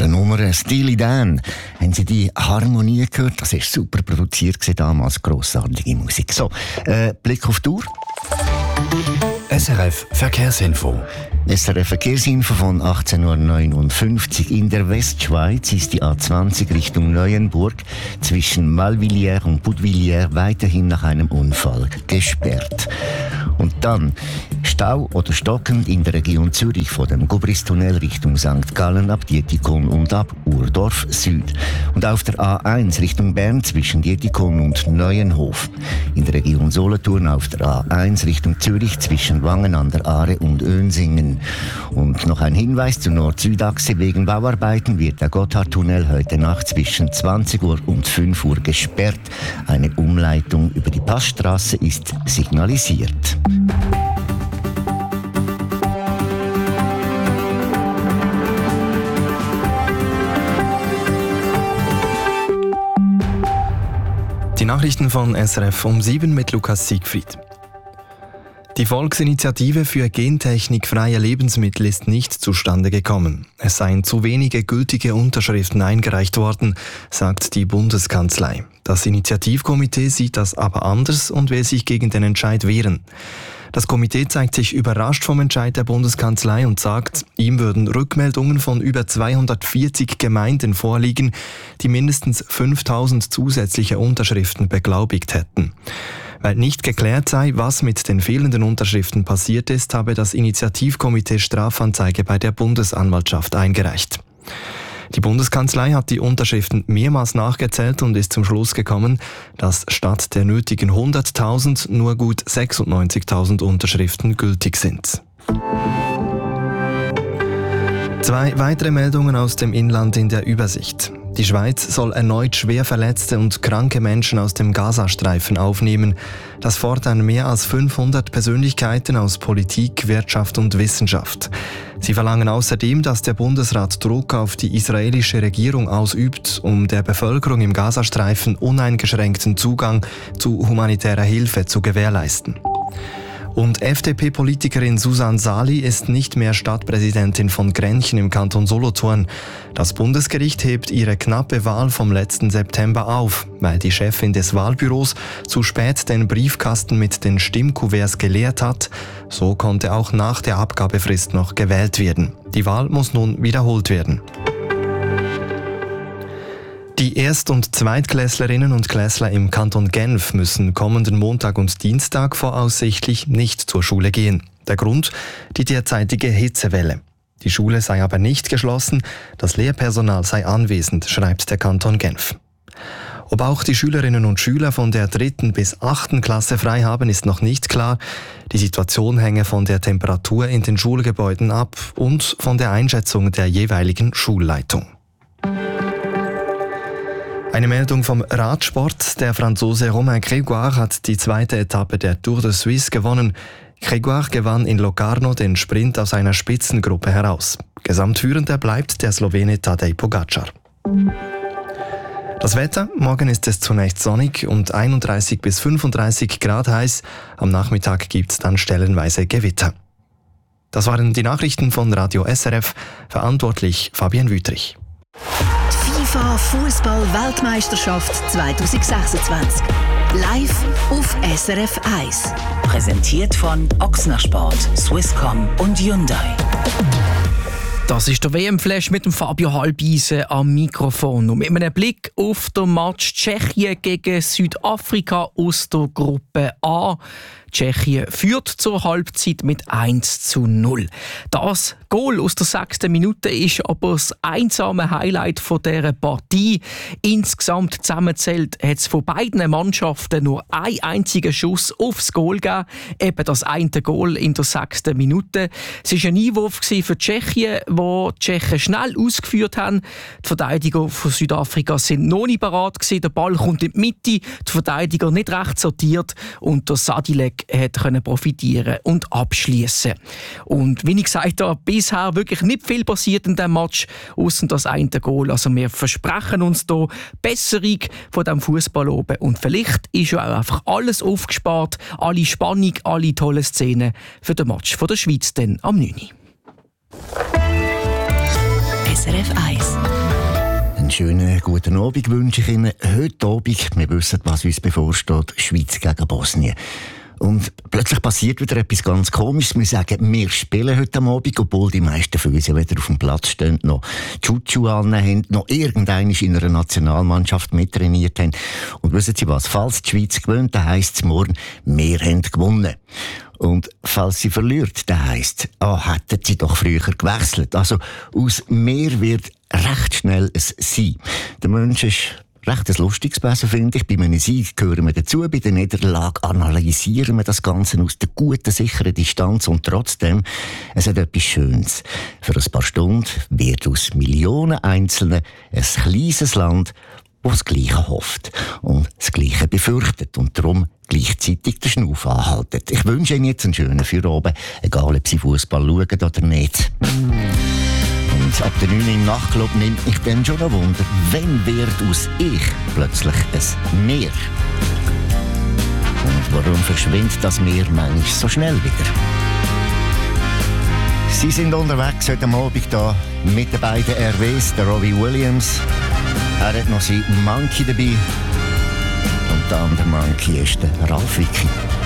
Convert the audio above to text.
der Nummer «Steely Dan». Haben Sie die Harmonie gehört? Das war super produziert damals, grossartige Musik. So, Blick auf die Uhr. SRF Verkehrsinfo. SRF Verkehrsinfo von 18.59 Uhr. In der Westschweiz ist die A20 Richtung Neuenburg zwischen Malvilliers und Budvilliers weiterhin nach einem Unfall gesperrt. Und dann Stau oder stockend in der Region Zürich von dem Gubristunnel Richtung St. Gallen ab Dietikon und ab Urdorf Süd. Und auf der A1 Richtung Bern zwischen Dietikon und Neuenhof. In der Region Solothurn auf der A1 Richtung Zürich zwischen Wangen an der Aare und Önsingen. Und noch ein Hinweis zur Nord-Süd-Achse: wegen Bauarbeiten wird der Gotthardtunnel heute Nacht zwischen 20 Uhr und 5 Uhr gesperrt. Eine Umleitung über die Passstraße ist signalisiert. Die Nachrichten von SRF um 7 mit Lukas Siegfried. Die Volksinitiative für gentechnikfreie Lebensmittel ist nicht zustande gekommen. Es seien zu wenige gültige Unterschriften eingereicht worden, sagt die Bundeskanzlei. Das Initiativkomitee sieht das aber anders und will sich gegen den Entscheid wehren. Das Komitee zeigt sich überrascht vom Entscheid der Bundeskanzlei und sagt, ihm würden Rückmeldungen von über 240 Gemeinden vorliegen, die mindestens 5000 zusätzliche Unterschriften beglaubigt hätten. Weil nicht geklärt sei, was mit den fehlenden Unterschriften passiert ist, habe das Initiativkomitee Strafanzeige bei der Bundesanwaltschaft eingereicht. Die Bundeskanzlei hat die Unterschriften mehrmals nachgezählt und ist zum Schluss gekommen, dass statt der nötigen 100.000 nur gut 96.000 Unterschriften gültig sind. 2 weitere Meldungen aus dem Inland in der Übersicht. Die Schweiz soll erneut schwer verletzte und kranke Menschen aus dem Gazastreifen aufnehmen. Das fordern mehr als 500 Persönlichkeiten aus Politik, Wirtschaft und Wissenschaft. Sie verlangen außerdem, dass der Bundesrat Druck auf die israelische Regierung ausübt, um der Bevölkerung im Gazastreifen uneingeschränkten Zugang zu humanitärer Hilfe zu gewährleisten. Und FDP-Politikerin Susanne Sali ist nicht mehr Stadtpräsidentin von Grenchen im Kanton Solothurn. Das Bundesgericht hebt ihre knappe Wahl vom letzten September auf, weil die Chefin des Wahlbüros zu spät den Briefkasten mit den Stimmkuverts geleert hat. So konnte auch nach der Abgabefrist noch gewählt werden. Die Wahl muss nun wiederholt werden. Die Erst- und Zweitklässlerinnen und Klässler im Kanton Genf müssen kommenden Montag und Dienstag voraussichtlich nicht zur Schule gehen. Der Grund? Die derzeitige Hitzewelle. Die Schule sei aber nicht geschlossen, das Lehrpersonal sei anwesend, schreibt der Kanton Genf. Ob auch die Schülerinnen und Schüler von der 3. bis 8. Klasse frei haben, ist noch nicht klar. Die Situation hänge von der Temperatur in den Schulgebäuden ab und von der Einschätzung der jeweiligen Schulleitung. Eine Meldung vom Radsport. Der Franzose Romain Grégoire hat die 2. Etappe der Tour de Suisse gewonnen. Grégoire gewann in Locarno den Sprint aus einer Spitzengruppe heraus. Gesamtführender bleibt der Slowene Tadej Pogačar. Das Wetter: Morgen ist es zunächst sonnig und 31 bis 35 Grad heiß. Am Nachmittag gibt es dann stellenweise Gewitter. Das waren die Nachrichten von Radio SRF. Verantwortlich Fabian Wüthrich. FIFA Fußball-Weltmeisterschaft 2026. Live auf SRF 1. Präsentiert von Ochsner Sport, Swisscom und Hyundai. Das ist der WM-Flash mit dem Fabio Halbeisen am Mikrofon. Und mit einem Blick auf den Match Tschechien gegen Südafrika aus der Gruppe A. Tschechien führt zur Halbzeit mit 1:0. Das Goal aus der 6. Minute ist aber das einsame Highlight dieser Partie. Insgesamt zusammenzählt hat es von beiden Mannschaften nur einen einzigen Schuss aufs Goal gegeben. Eben das eine Goal in der 6. Minute. Es war ein Einwurf für Tschechien, wo die Tschechen schnell ausgeführt haben. Die Verteidiger von Südafrika sind noch nicht bereit gewesen. Der Ball kommt in die Mitte, die Verteidiger nicht recht sortiert und der Sadilek konnte profitieren und abschließen. Und wie ich gesagt habe, bisher wirklich nicht viel passiert in diesem Match, ausser das eine Goal. Also wir versprechen uns hier Besserung von diesem Fußball oben. Und vielleicht ist ja auch einfach alles aufgespart, alle Spannung, alle tolle Szenen für den Match von der Schweiz dann am 9. SRF 1 schönen guten Abend wünsche ich Ihnen. Heute Abend, wir wissen, was uns bevorsteht, Schweiz gegen Bosnien. Und plötzlich passiert wieder etwas ganz Komisches. Wir sagen, wir spielen heute Abend, obwohl die meisten von uns ja wieder auf dem Platz stehen, noch Chuchu haben, noch irgendeiner in einer Nationalmannschaft mittrainiert haben. Und wissen Sie was? Falls die Schweiz gewinnt, dann heisst es morgen, wir haben gewonnen. Und falls sie verliert, dann heisst es, hätten sie doch früher gewechselt. Also aus «mehr» wird recht schnell ein «sie». Der Mensch ist recht ein lustiges Wesen, finde ich. Bei einem Sieg gehören wir dazu, bei der Niederlage analysieren wir das Ganze aus der guten, sicheren Distanz und trotzdem, es hat etwas Schönes. Für ein paar Stunden wird aus Millionen Einzelnen ein kleines Land, das das Gleiche hofft und das Gleiche befürchtet und darum gleichzeitig den Schnuff anhalten. Ich wünsche Ihnen jetzt einen schönen Feierabend, egal ob Sie Fußball schauen oder nicht. Und ab der 9 im Nachtclub nimmt mich dann schon ein Wunder, wann wird aus «ich» plötzlich ein «mehr». Und warum verschwindet das «mehr» manchmal so schnell wieder? Sie sind unterwegs heute Abend hier mit den beiden RWs, der Robbie Williams. Er hat noch seinen Monkey dabei. Und der andere Monkey ist der Ralf Wicki.